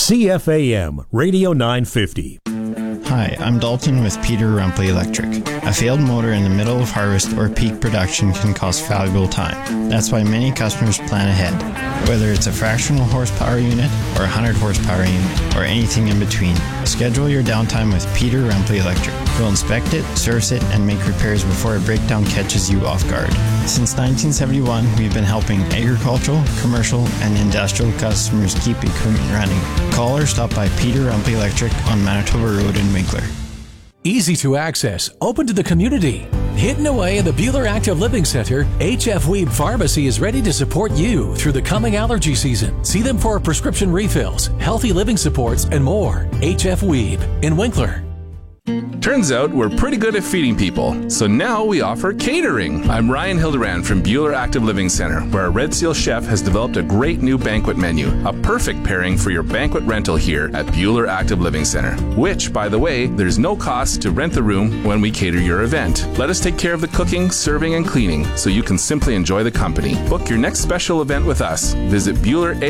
CFAM Radio 950. Hi, I'm Dalton with Peter Rumpli Electric. A failed motor in the middle of harvest or peak production can cost valuable time. That's why many customers plan ahead. Whether it's a fractional horsepower unit or a 100 horsepower unit or anything in between, schedule your downtime with Peter Rumpli Electric. We'll inspect it, service it, and make repairs before a breakdown catches you off guard. Since 1971, we've been helping agricultural, commercial, and industrial customers keep equipment running. Call or stop by Peter Rumpli Electric on Manitoba Road in Winkler. Easy to access, open to the community. Hidden away in the Buhler Active Living Center, HF Weeb Pharmacy is ready to support you through the coming allergy season. See them for prescription refills, healthy living supports, and more. HF Weeb in Winkler. Turns out we're pretty good at feeding people, so now we offer catering. I'm Ryan Hildebrand from Buhler Active Living Center, where our Red Seal chef has developed a great new banquet menu, a perfect pairing for your banquet rental here at Buhler Active Living Center, which, by the way, there's no cost to rent the room when we cater your event. Let us take care of the cooking, serving, and cleaning so you can simply enjoy the company. Book your next special event with us. Visit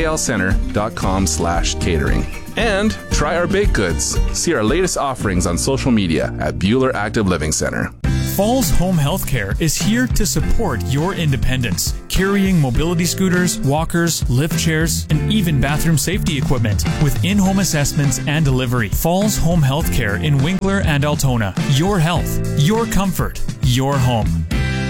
BuhlerALCenter.com/catering. And try our baked goods. See our latest offerings on social media at Buhler Active Living Center. Falls Home Healthcare is here to support your independence, carrying mobility scooters, walkers, lift chairs, and even bathroom safety equipment with in-home assessments and delivery. Falls Home Healthcare in Winkler and Altona. Your health, your comfort, your home.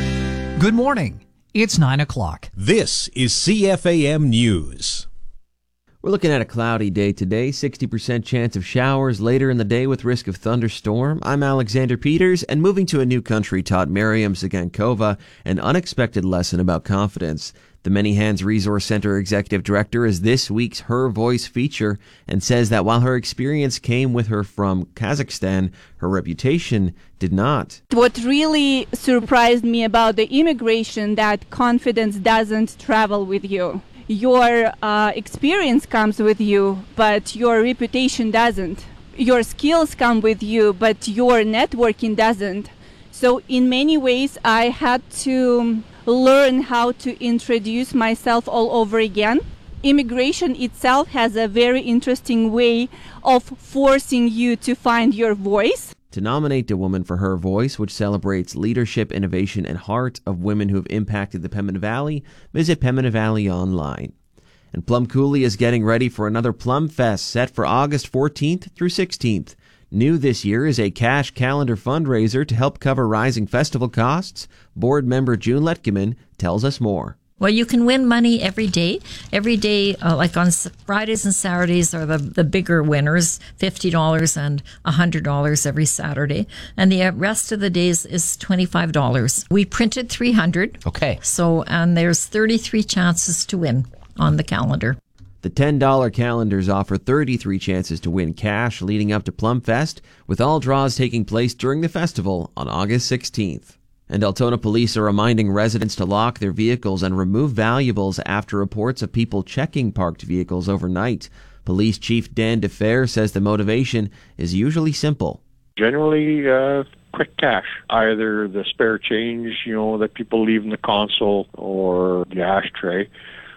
Good morning. It's 9 o'clock. This is CFAM News. We're looking at a cloudy day today, 60% chance of showers later in the day with risk of thunderstorm. I'm Alexander Peters, and moving to a new country taught Miriam Zagankova an unexpected lesson about confidence. The Many Hands Resource Center Executive Director is this week's Her Voice feature and says that while her experience came with her from Kazakhstan, her reputation did not. What really surprised me about the immigration, that confidence doesn't travel with you. Your experience comes with you, but your reputation doesn't. Your skills come with you, but your networking doesn't. So in many ways, I had to learn how to introduce myself all over again. Immigration itself has a very interesting way of forcing you to find your voice. To nominate a woman for Her Voice, which celebrates leadership, innovation, and heart of women who have impacted the Pembina Valley, visit Pembina Valley online. And Plum Coulee is getting ready for another Plum Fest set for August 14th through 16th. New this year is a cash calendar fundraiser to help cover rising festival costs. Board member June Letkeman tells us more. Well, you can win money every day. Every day, like on Fridays and Saturdays are the bigger winners, $50 and $100 every Saturday. And the rest of the days is $25. We printed 300. Okay. And there's 33 chances to win on the calendar. The $10 calendars offer 33 chances to win cash leading up to Plum Fest, with all draws taking place during the festival on August 16th. And Altona police are reminding residents to lock their vehicles and remove valuables after reports of people checking parked vehicles overnight. Police Chief Dan DeFer says the motivation is usually simple. Generally, quick cash. Either the spare change, that people leave in the console or the ashtray,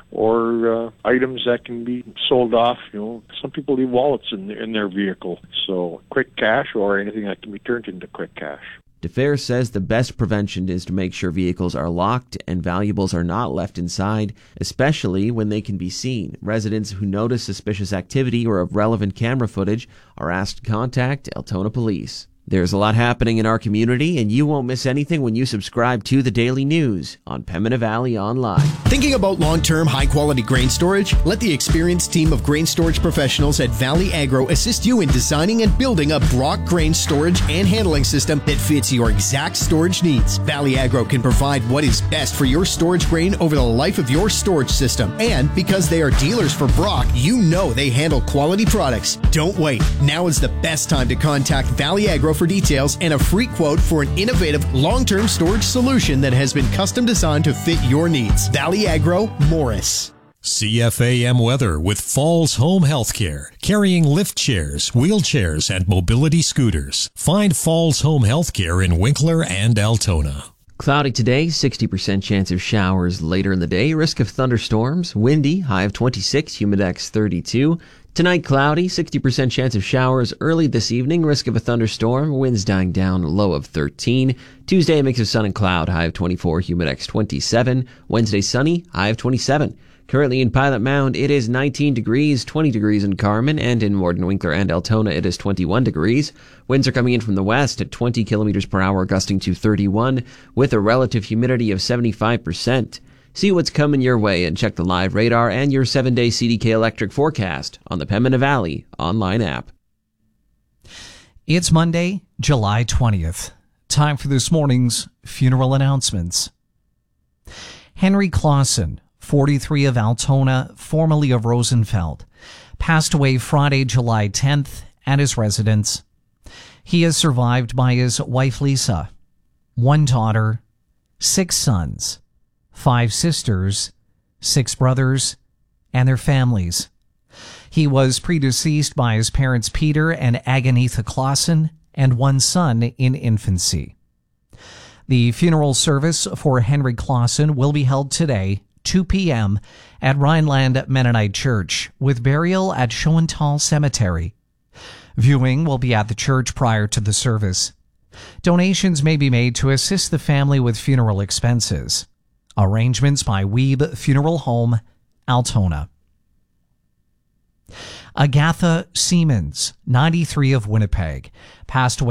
or items that can be sold off. Some people leave wallets in their vehicle. So quick cash or anything that can be turned into quick cash. DeFer says the best prevention is to make sure vehicles are locked and valuables are not left inside, especially when they can be seen. Residents who notice suspicious activity or of relevant camera footage are asked to contact Altona Police. There's a lot happening in our community, and you won't miss anything when you subscribe to the Daily News on Pembina Valley Online. Thinking about long-term, high-quality grain storage? Let the experienced team of grain storage professionals at Valley Agro assist you in designing and building a Brock grain storage and handling system that fits your exact storage needs. Valley Agro can provide what is best for your storage grain over the life of your storage system. And because they are dealers for Brock, you know they handle quality products. Don't wait. Now is the best time to contact Valley Agro for details and a free quote for an innovative long-term storage solution that has been custom designed to fit your needs. Valley Agro, Morris. CFAM weather with Falls Home Healthcare, carrying lift chairs, wheelchairs, and mobility scooters. Find Falls Home Healthcare in Winkler and Altona. Cloudy today, 60% chance of showers later in the day, risk of thunderstorms, windy, high of 26, humidex 32. Tonight, cloudy, 60% chance of showers early this evening, risk of a thunderstorm, winds dying down, low of 13. Tuesday, a mix of sun and cloud, high of 24, humidex 27. Wednesday, sunny, high of 27. Currently in Pilot Mound, it is 19 degrees, 20 degrees in Carmen, and in Morden, Winkler, and Altona, it is 21 degrees. Winds are coming in from the west at 20 kilometers per hour, gusting to 31, with a relative humidity of 75%. See what's coming your way and check the live radar and your 7-day CDK Electric forecast on the Pembina Valley online app. It's Monday, July 20th. Time for this morning's funeral announcements. Henry Clausen, 43 of Altona, formerly of Rosenfeld, passed away Friday, July 10th at his residence. He is survived by his wife Lisa, 1 daughter, 6 sons, 5 sisters, 6 brothers, and their families. He was predeceased by his parents Peter and Aganitha Clausen and 1 son in infancy. The funeral service for Henry Clausen will be held today, 2 p.m. at Rhineland Mennonite Church, with burial at Schoental Cemetery. Viewing will be at the church prior to the service. Donations may be made to assist the family with funeral expenses. Arrangements by Weeb Funeral Home, Altona. Agatha Siemens, 93 of Winnipeg, passed away